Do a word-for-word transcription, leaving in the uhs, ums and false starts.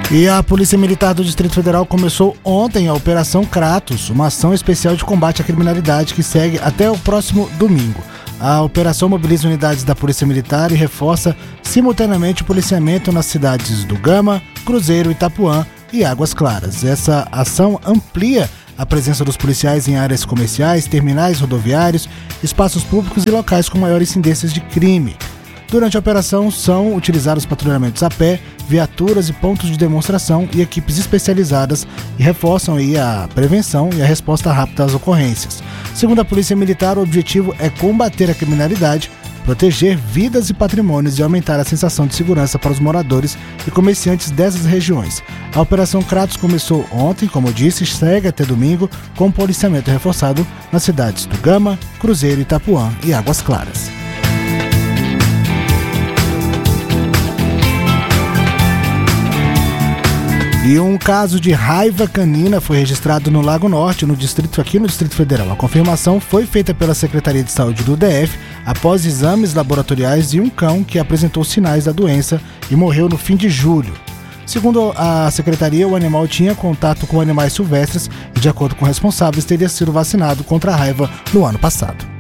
E a Polícia Militar do Distrito Federal começou ontem a Operação Kratos, uma ação especial de combate à criminalidade que segue até o próximo domingo. A operação mobiliza unidades da Polícia Militar e reforça simultaneamente o policiamento nas cidades do Gama, Cruzeiro, Itapuã e Águas Claras. Essa ação amplia a presença dos policiais em áreas comerciais, terminais rodoviários, espaços públicos e locais com maiores incidências de crime. Durante a operação são utilizados patrulhamentos a pé, viaturas e pontos de demonstração e equipes especializadas e reforçam aí a prevenção e a resposta rápida às ocorrências. Segundo a Polícia Militar, o objetivo é combater a criminalidade, proteger vidas e patrimônios e aumentar a sensação de segurança para os moradores e comerciantes dessas regiões. A Operação Kratos começou ontem, como eu disse, e segue até domingo com policiamento reforçado nas cidades do Gama, Cruzeiro, Itapuã e Águas Claras. E um caso de raiva canina foi registrado no Lago Norte, no distrito, aqui no Distrito Federal. A confirmação foi feita pela Secretaria de Saúde do D F após exames laboratoriais de um cão que apresentou sinais da doença e morreu no fim de julho. Segundo a Secretaria, o animal tinha contato com animais silvestres e, de acordo com responsáveis, teria sido vacinado contra a raiva no ano passado.